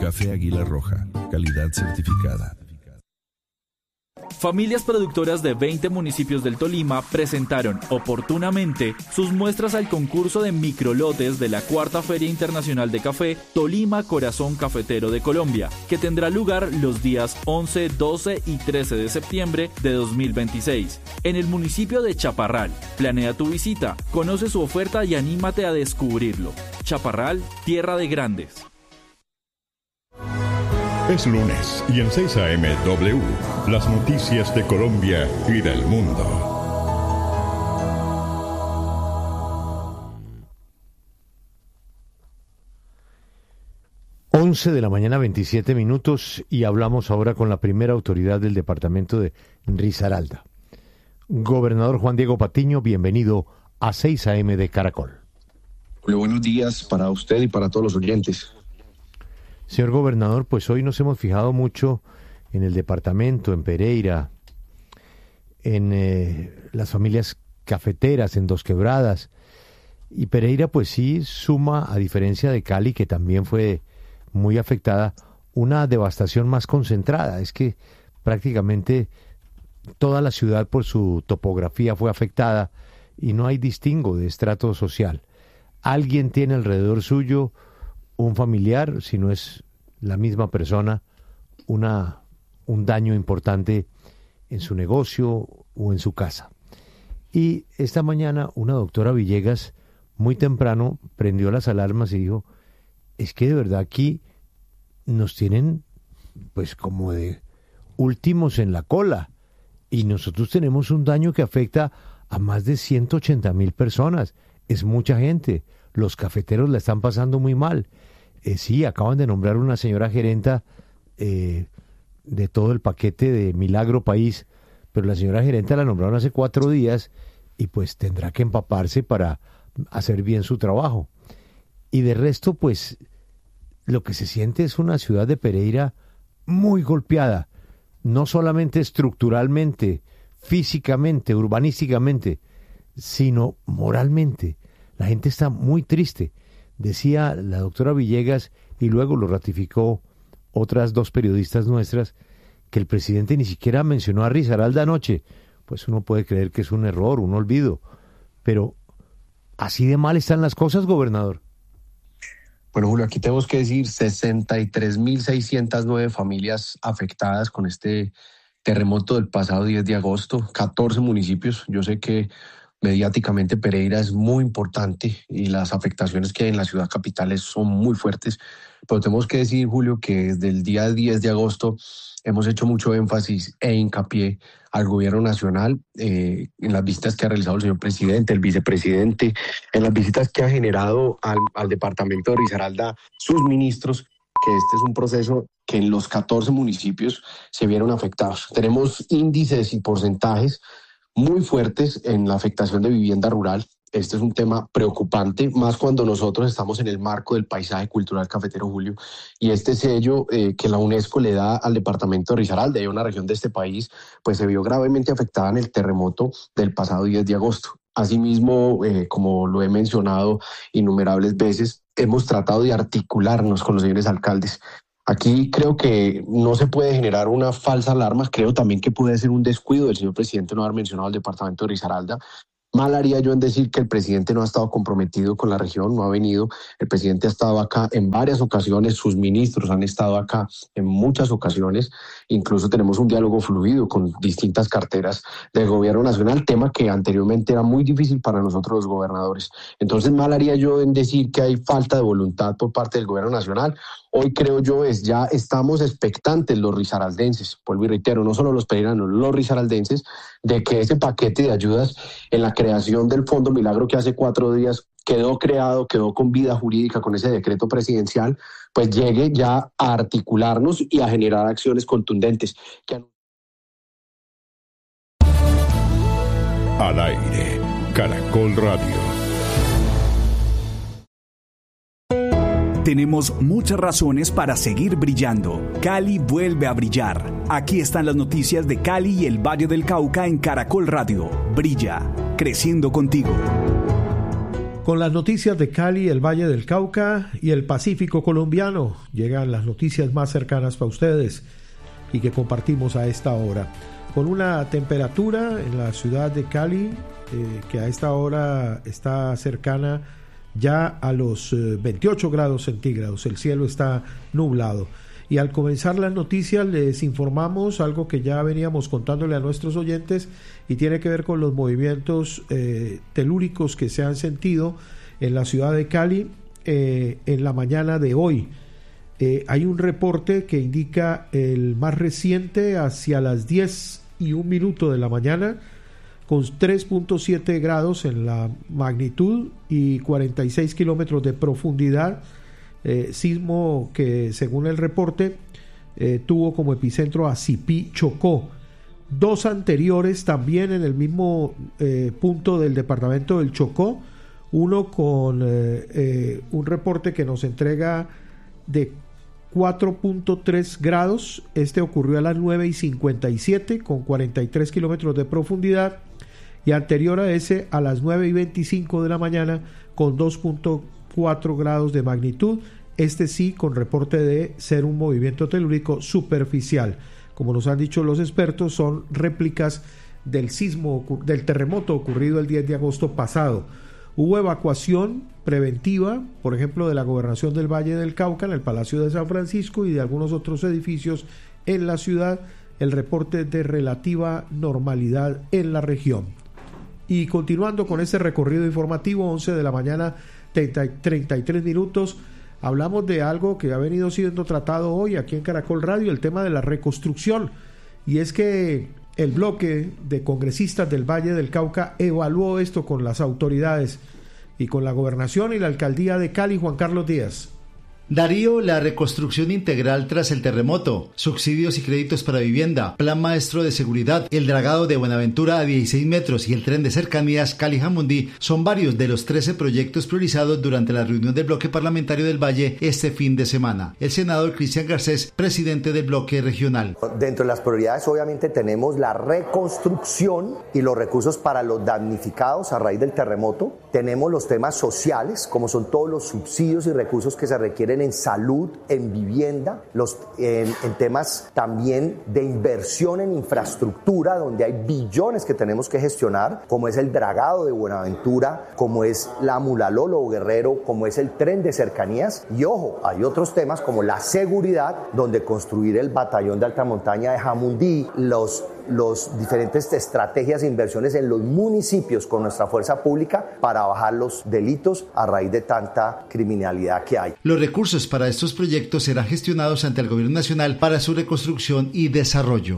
Café Águila Roja, calidad certificada. Familias productoras de 20 municipios del Tolima presentaron oportunamente sus muestras al concurso de microlotes de la Cuarta Feria Internacional de Café Tolima Corazón Cafetero de Colombia, que tendrá lugar los días 11, 12 y 13 de septiembre de 2026 en el municipio de Chaparral. Planea tu visita, conoce su oferta y anímate a descubrirlo. Chaparral, tierra de grandes. Es lunes y en 6 AM W, las noticias de Colombia y del mundo. Once de la mañana, 27 minutos, y hablamos ahora con la primera autoridad del departamento de Risaralda. Gobernador Juan Diego Patiño, bienvenido a 6 AM de Caracol. Buenos días para usted y para todos los oyentes. Señor gobernador, pues hoy nos hemos fijado mucho en el departamento, en Pereira, en las familias cafeteras, en Dos Quebradas. Y Pereira pues sí suma, a diferencia de Cali, que también fue muy afectada, una devastación más concentrada. Es que prácticamente toda la ciudad por su topografía fue afectada y no hay distingo de estrato social. Alguien tiene alrededor suyo un familiar, si no es la misma persona, un daño importante en su negocio o en su casa. Y esta mañana una doctora Villegas muy temprano prendió las alarmas y dijo, es que de verdad aquí nos tienen pues como de últimos en la cola y nosotros tenemos un daño que afecta a más de 180,000 personas. Es mucha gente. Los cafeteros la están pasando muy mal. Sí, acaban de nombrar una señora gerenta de todo el paquete de Milagro País, pero la señora gerenta la nombraron hace 4 días y pues tendrá que empaparse para hacer bien su trabajo. Y de resto, pues, lo que se siente es una ciudad de Pereira muy golpeada, no solamente estructuralmente, físicamente, urbanísticamente, sino moralmente. La gente está muy triste. Decía la doctora Villegas, y luego lo ratificó otras 2 periodistas nuestras, que el presidente ni siquiera mencionó a Risaralda anoche. Pues uno puede creer que es un error, un olvido. Pero, ¿así de mal están las cosas, gobernador? Bueno, Julio, aquí tenemos que decir 63.609 familias afectadas con este terremoto del pasado 10 de agosto, 14 municipios. Yo sé que mediáticamente Pereira es muy importante y las afectaciones que hay en la ciudad capital son muy fuertes, pero tenemos que decir, Julio, que desde el día 10 de agosto hemos hecho mucho énfasis e hincapié al gobierno nacional en las visitas que ha realizado el señor presidente, el vicepresidente, en las visitas que ha generado al departamento de Risaralda sus ministros, que este es un proceso que en los 14 municipios se vieron afectados. Tenemos índices y porcentajes muy fuertes en la afectación de vivienda rural. Este es un tema preocupante, más cuando nosotros estamos en el marco del paisaje cultural cafetero, Julio, y este sello que la UNESCO le da al departamento de Risaralda, y una región de este país, pues se vio gravemente afectada en el terremoto del pasado 10 de agosto. Asimismo, como lo he mencionado innumerables veces, hemos tratado de articularnos con los señores alcaldes. Aquí creo que no se puede generar una falsa alarma, creo también que puede ser un descuido del señor presidente no haber mencionado al departamento de Risaralda. Mal haría yo en decir que el presidente no ha estado comprometido con la región, no ha venido. El presidente ha estado acá en varias ocasiones, sus ministros han estado acá en muchas ocasiones. Incluso tenemos un diálogo fluido con distintas carteras del gobierno nacional, tema que anteriormente era muy difícil para nosotros los gobernadores. Entonces mal haría yo en decir que hay falta de voluntad por parte del gobierno nacional. Hoy creo yo ya estamos expectantes los risaraldenses, vuelvo y reitero, no solo los pereiranos, los risaraldenses, de que ese paquete de ayudas en la creación del Fondo Milagro que hace 4 días quedó creado, quedó con vida jurídica con ese decreto presidencial, pues llegue ya a articularnos y a generar acciones contundentes. Al aire, Caracol Radio. Tenemos muchas razones para seguir brillando. Cali vuelve a brillar. Aquí están las noticias de Cali y el Valle del Cauca en Caracol Radio. Brilla, creciendo contigo. Con las noticias de Cali, el Valle del Cauca y el Pacífico colombiano, llegan las noticias más cercanas para ustedes y que compartimos a esta hora. Con una temperatura en la ciudad de Cali que a esta hora está cercana ya a los 28 grados centígrados. El cielo está nublado. Y al comenzar las noticias les informamos algo que ya veníamos contándole a nuestros oyentes y tiene que ver con los movimientos telúricos que se han sentido en la ciudad de Cali en la mañana de hoy. Hay un reporte que indica el más reciente hacia las 10:01 de la mañana, con 3.7 grados en la magnitud y 46 kilómetros de profundidad. Sismo que, según el reporte, tuvo como epicentro a Sipí, Chocó. Dos anteriores también en el mismo punto del departamento del Chocó, uno con un reporte que nos entrega de 4.3 grados. Este ocurrió a las 9:57 con 43 kilómetros de profundidad, y anterior a ese a las 9:25 de la mañana con 2.4 grados de magnitud. Este sí con reporte de ser un movimiento telúrico superficial. Como nos han dicho los expertos, son réplicas del terremoto ocurrido el 10 de agosto pasado. Hubo evacuación preventiva, por ejemplo, de la Gobernación del Valle del Cauca en el Palacio de San Francisco y de algunos otros edificios en la ciudad. El reporte de relativa normalidad en la región. Y continuando con este recorrido informativo, 11 de la mañana, 33 minutos, hablamos de algo que ha venido siendo tratado hoy aquí en Caracol Radio, el tema de la reconstrucción. Y es que el bloque de congresistas del Valle del Cauca evaluó esto con las autoridades y con la gobernación y la alcaldía de Cali. Juan Carlos Díaz. Darío, la reconstrucción integral tras el terremoto, subsidios y créditos para vivienda, plan maestro de seguridad, el dragado de Buenaventura a 16 metros y el tren de cercanías Cali-Jamundí son varios de los 13 proyectos priorizados durante la reunión del bloque parlamentario del Valle este fin de semana. El senador Cristian Garcés, presidente del bloque regional. Dentro de las prioridades obviamente tenemos la reconstrucción y los recursos para los damnificados a raíz del terremoto. Tenemos los temas sociales, como son todos los subsidios y recursos que se requieren en salud, en vivienda, en temas también de inversión en infraestructura, donde hay billones que tenemos que gestionar, como es el dragado de Buenaventura, como es la Mulalolo Guerrero, como es el tren de cercanías. Y ojo, hay otros temas como la seguridad, donde construir el batallón de alta montaña de Jamundí, los diferentes estrategias e inversiones en los municipios con nuestra fuerza pública para bajar los delitos a raíz de tanta criminalidad que hay. Los recursos para estos proyectos serán gestionados ante el Gobierno Nacional para su reconstrucción y desarrollo.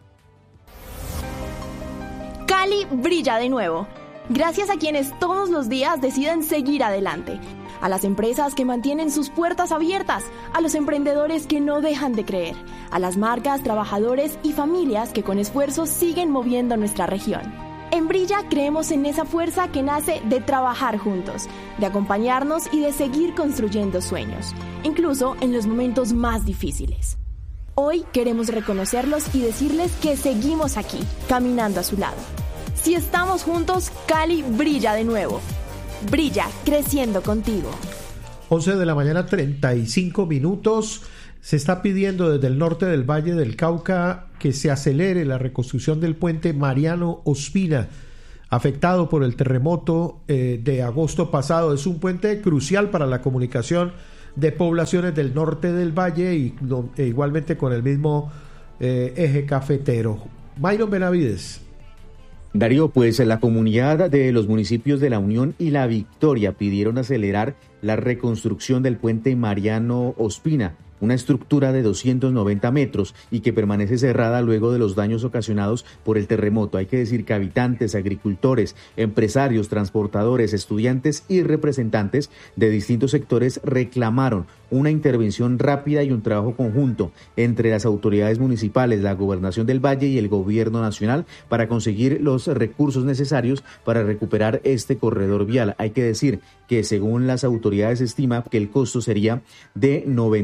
Cali brilla de nuevo, gracias a quienes todos los días deciden seguir adelante. A las empresas que mantienen sus puertas abiertas, a los emprendedores que no dejan de creer, a las marcas, trabajadores y familias que con esfuerzo siguen moviendo nuestra región. En Brilla creemos en esa fuerza que nace de trabajar juntos, de acompañarnos y de seguir construyendo sueños, incluso en los momentos más difíciles. Hoy queremos reconocerlos y decirles que seguimos aquí, caminando a su lado. Si estamos juntos, Cali brilla de nuevo. Brilla, creciendo contigo. 11 de la mañana, 35 minutos. Se está pidiendo desde el norte del Valle del Cauca que se acelere la reconstrucción del puente Mariano Ospina, afectado por el terremoto de agosto pasado. Es un puente crucial para la comunicación de poblaciones del norte del Valle y igualmente con el mismo eje cafetero. Mayron Benavides. Darío, pues la comunidad de los municipios de La Unión y La Victoria pidieron acelerar la reconstrucción del puente Mariano Ospina, una estructura de 290 metros y que permanece cerrada luego de los daños ocasionados por el terremoto. Hay que decir que habitantes, agricultores, empresarios, transportadores, estudiantes y representantes de distintos sectores reclamaron una intervención rápida y un trabajo conjunto entre las autoridades municipales, la Gobernación del Valle y el Gobierno Nacional para conseguir los recursos necesarios para recuperar este corredor vial. Hay que decir que según las autoridades se estima que el costo sería de 90.000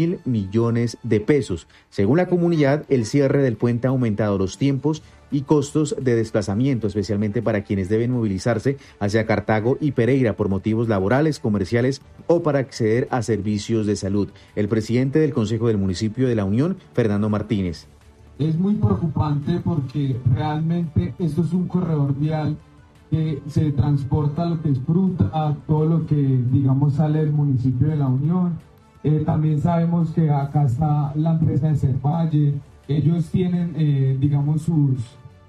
1.000 millones de pesos. Según la comunidad, el cierre del puente ha aumentado los tiempos y costos de desplazamiento, especialmente para quienes deben movilizarse hacia Cartago y Pereira por motivos laborales, comerciales o para acceder a servicios de salud. El presidente del Consejo del Municipio de La Unión, Fernando Martínez. Es muy preocupante porque realmente esto es un corredor vial que se transporta lo que es fruta, todo lo que digamos sale del municipio de La Unión. También sabemos que acá está la empresa de Cervalle. Ellos tienen, digamos, sus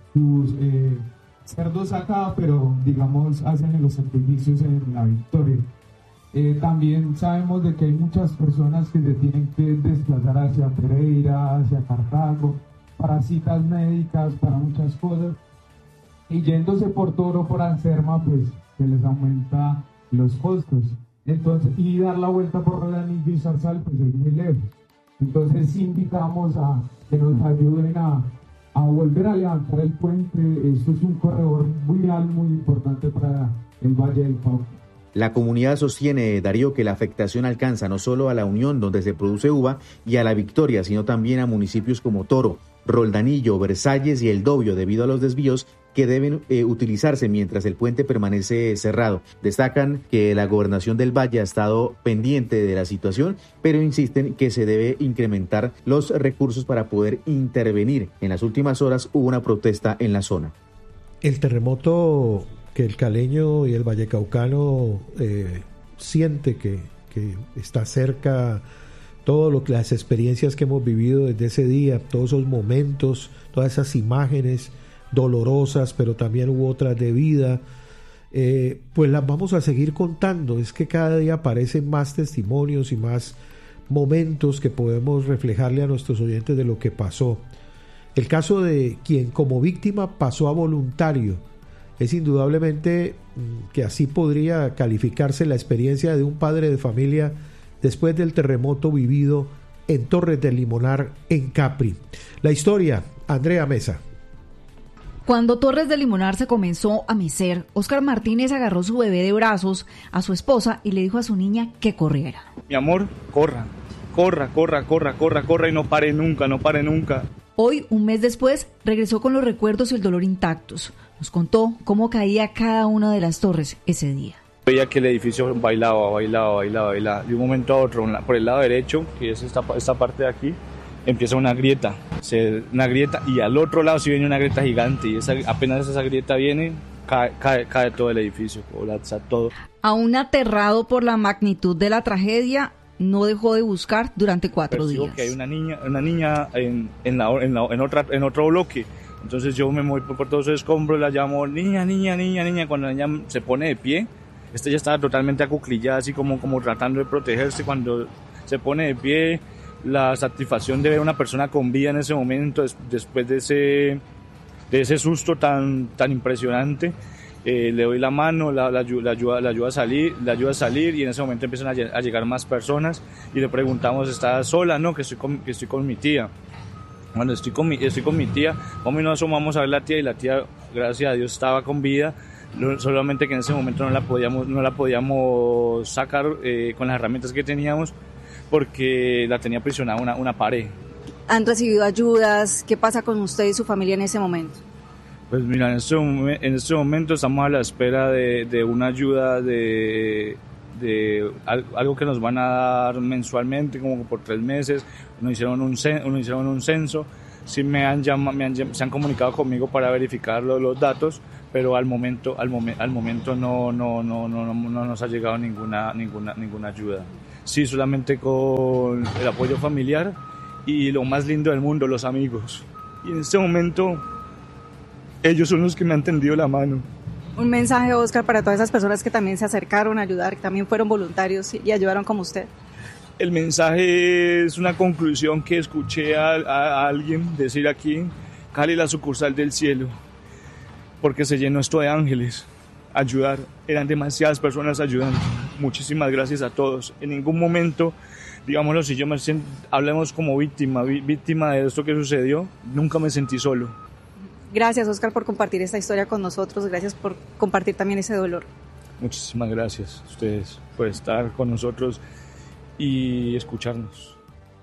cerdos acá, pero, digamos, hacen los sacrificios en La Victoria. También sabemos de que hay muchas personas que se tienen que desplazar hacia Pereira, hacia Cartago, para citas médicas, para muchas cosas. Y yéndose por Toro, por Anserma, pues, se les aumenta los costos. Entonces, y dar la vuelta por Rodanillo y Zarzal, pues, es muy lejos. Entonces invitamos a que nos ayuden a volver a levantar el puente. Esto es un corredor vial muy importante para el Valle del Cauca. La comunidad sostiene, Darío, que la afectación alcanza no solo a La Unión, donde se produce uva, y a La Victoria, sino también a municipios como Toro, Roldanillo, Versalles y El Dobio, debido a los desvíos que deben utilizarse mientras el puente permanece cerrado. Destacan que la gobernación del Valle ha estado pendiente de la situación, pero insisten que se debe incrementar los recursos para poder intervenir. En las últimas horas hubo una protesta en la zona. El terremoto que el caleño y el vallecaucano siente que está cerca, las experiencias que hemos vivido desde ese día, todos esos momentos, todas esas imágenes dolorosas, pero también hubo otras de vida, pues las vamos a seguir contando. Es que cada día aparecen más testimonios y más momentos que podemos reflejarle a nuestros oyentes de lo que pasó. El caso de quien como víctima pasó a voluntario es indudablemente que así podría calificarse la experiencia de un padre de familia después del terremoto vivido en Torres del Limonar, en Capri. La historia, Andrea Mesa. Cuando Torres del Limonar se comenzó a mecer, Óscar Martínez agarró su bebé de brazos a su esposa y le dijo a su niña que corriera. Mi amor, corra y no pare nunca. Hoy, un mes después, regresó con los recuerdos y el dolor intactos. Nos contó cómo caía cada una de las torres ese día. Veía que el edificio bailaba. De un momento a otro, por el lado derecho, que es esta parte de aquí, empieza una grieta y al otro lado sí viene una grieta gigante y apenas esa grieta viene, cae todo el edificio, colapsa todo. Aún aterrado por la magnitud de la tragedia, no dejó de buscar durante 4 días. Que hay una niña en otro bloque. Entonces yo me voy por todos esos escombros, la llamo niña. Cuando la niña se pone de pie, esta ya estaba totalmente acuclillada, así como tratando de protegerse. Cuando se pone de pie, la satisfacción de ver a una persona con vida en ese momento, después de ese susto tan impresionante, le doy la mano, la ayuda a salir y en ese momento empiezan a llegar más personas y le preguntamos, ¿está sola? No, que estoy con mi tía. Cuando estoy con mi tía, vamos y nos asomamos a ver la tía y la tía, gracias a Dios, estaba con vida, solamente que en ese momento no la podíamos sacar con las herramientas que teníamos porque la tenía aprisionada una pared. ¿Han recibido ayudas? ¿Qué pasa con usted y su familia en ese momento? Pues mira, en este momento estamos a la espera de una ayuda de algo que nos van a dar mensualmente, como por 3 meses. Nos hicieron un censo. Sí se han comunicado conmigo para verificar los datos, pero al momento no nos ha llegado ninguna ayuda. Sí, solamente con el apoyo familiar y lo más lindo del mundo, los amigos. Y en este momento ellos son los que me han tendido la mano. Un mensaje, Óscar, para todas esas personas que también se acercaron a ayudar, que también fueron voluntarios y ayudaron como usted. El mensaje es una conclusión que escuché a alguien decir aquí, Cali, la sucursal del cielo, porque se llenó esto de ángeles. Ayudar, eran demasiadas personas ayudando. Muchísimas gracias a todos. En ningún momento, digámoslo, si yo hablemos como víctima de esto que sucedió, nunca me sentí solo. Gracias, Óscar, por compartir esta historia con nosotros. Gracias por compartir también ese dolor. Muchísimas gracias a ustedes por estar con nosotros y escucharnos.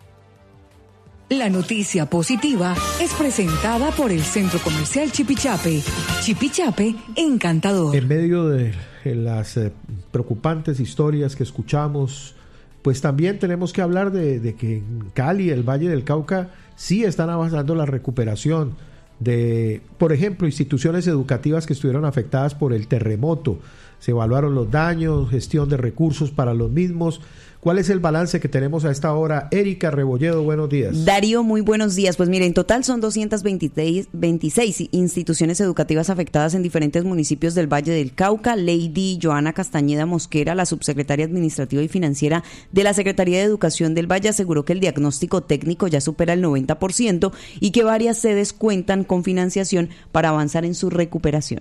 La noticia positiva es presentada por el Centro Comercial Chipichape. Chipichape, encantador. En medio de las preocupantes historias que escuchamos, pues también tenemos que hablar de que en Cali, el Valle del Cauca, sí están avanzando la recuperación de, por ejemplo, instituciones educativas que estuvieron afectadas por el terremoto. Se evaluaron los daños, gestión de recursos para los mismos. ¿Cuál es el balance que tenemos a esta hora? Erika Rebolledo, buenos días. Darío, muy buenos días. Pues mire, en total son 226 instituciones educativas afectadas en diferentes municipios del Valle del Cauca. Lady Joana Castañeda Mosquera, la subsecretaria administrativa y financiera de la Secretaría de Educación del Valle, aseguró que el diagnóstico técnico ya supera el 90% y que varias sedes cuentan con financiación para avanzar en su recuperación.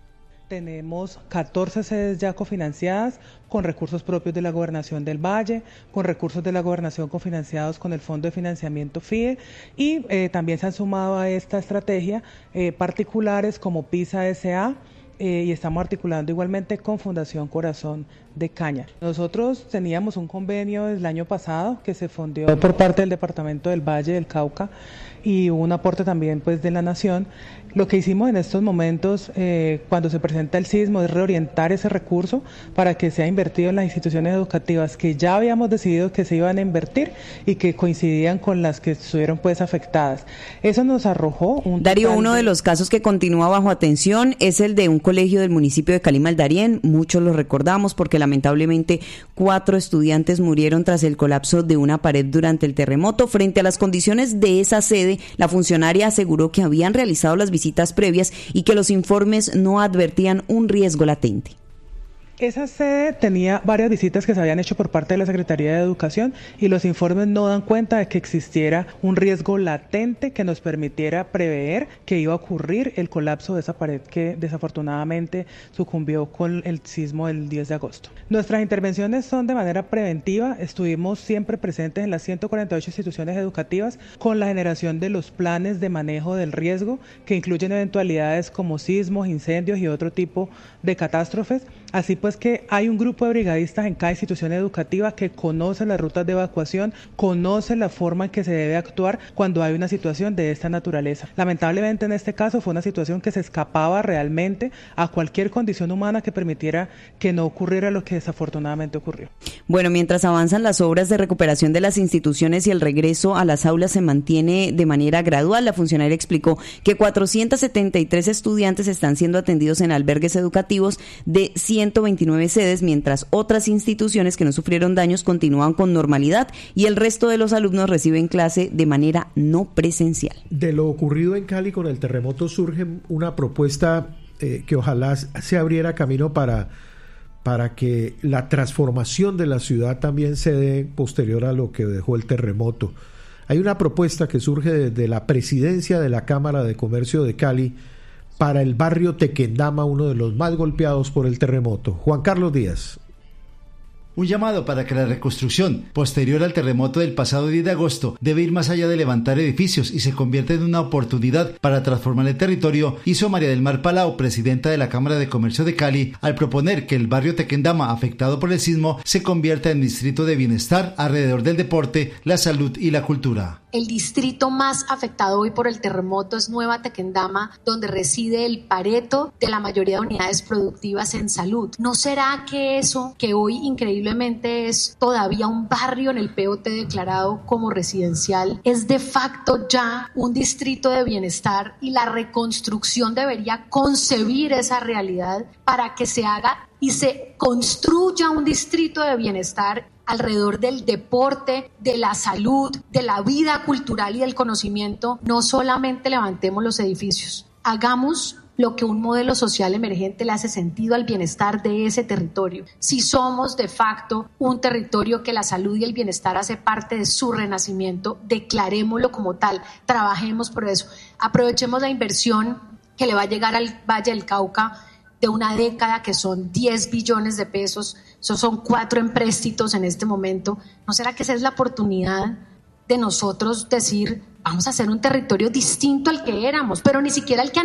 Tenemos 14 sedes ya cofinanciadas con recursos propios de la Gobernación del Valle, con recursos de la Gobernación cofinanciados con el Fondo de Financiamiento FIDE y también se han sumado a esta estrategia particulares como PISA S.A., y estamos articulando igualmente con Fundación Corazón de Cañar. Nosotros teníamos un convenio el año pasado que se fondeó por parte del Departamento del Valle del Cauca y un aporte también pues de la Nación. Lo que hicimos en estos momentos cuando se presenta el sismo es reorientar ese recurso para que sea invertido en las instituciones educativas que ya habíamos decidido que se iban a invertir y que coincidían con las que estuvieron pues afectadas. Eso nos arrojó un Darío, uno de los casos que continúa bajo atención es el de un colegio del municipio de Cali-Maldarién. Muchos lo recordamos porque lamentablemente 4 estudiantes murieron tras el colapso de una pared durante el terremoto. Frente a las condiciones de esa sede, la funcionaria aseguró que habían realizado las visitas previas y que los informes no advertían un riesgo latente. Esa sede tenía varias visitas que se habían hecho por parte de la Secretaría de Educación y los informes no dan cuenta de que existiera un riesgo latente que nos permitiera prever que iba a ocurrir el colapso de esa pared que desafortunadamente sucumbió con el sismo del 10 de agosto. Nuestras intervenciones son de manera preventiva, estuvimos siempre presentes en las 148 instituciones educativas con la generación de los planes de manejo del riesgo que incluyen eventualidades como sismos, incendios y otro tipo de catástrofes. Así pues que hay un grupo de brigadistas en cada institución educativa que conoce las rutas de evacuación, conoce la forma en que se debe actuar cuando hay una situación de esta naturaleza. Lamentablemente en este caso fue una situación que se escapaba realmente a cualquier condición humana que permitiera que no ocurriera lo que desafortunadamente ocurrió. Bueno, mientras avanzan las obras de recuperación de las instituciones y el regreso a las aulas se mantiene de manera gradual, la funcionaria explicó que 473 estudiantes están siendo atendidos en albergues educativos de 129 sedes, mientras otras instituciones que no sufrieron daños continúan con normalidad y el resto de los alumnos reciben clase de manera no presencial. De lo ocurrido en Cali con el terremoto surge una propuesta que ojalá se abriera camino para que la transformación de la ciudad también se dé posterior a lo que dejó el terremoto. Hay una propuesta que surge desde la presidencia de la Cámara de Comercio de Cali para el barrio Tequendama, uno de los más golpeados por el terremoto. Juan Carlos Díaz. Un llamado para que la reconstrucción posterior al terremoto del pasado 10 de agosto debe ir más allá de levantar edificios y se convierte en una oportunidad para transformar el territorio, hizo María del Mar Palao, presidenta de la Cámara de Comercio de Cali, al proponer que el barrio Tequendama, afectado por el sismo, se convierta en distrito de bienestar alrededor del deporte, la salud y la cultura. El distrito más afectado hoy por el terremoto es Nueva Tequendama, donde reside el pareto de la mayoría de unidades productivas en salud. ¿No será que eso, que hoy increíblemente es todavía un barrio en el POT declarado como residencial, es de facto ya un distrito de bienestar y la reconstrucción debería concebir esa realidad para que se haga y se construya un distrito de bienestar alrededor del deporte, de la salud, de la vida cultural y del conocimiento? No solamente levantemos los edificios, hagamos lo que un modelo social emergente le hace sentido al bienestar de ese territorio. Si somos de facto un territorio que la salud y el bienestar hace parte de su renacimiento, declarémoslo como tal, trabajemos por eso, aprovechemos la inversión que le va a llegar al Valle del Cauca de una década, que son 10 billones de pesos, esos son 4 empréstitos en este momento. ¿No será que esa es la oportunidad de nosotros decir, vamos a hacer un territorio distinto al que éramos, pero ni siquiera al que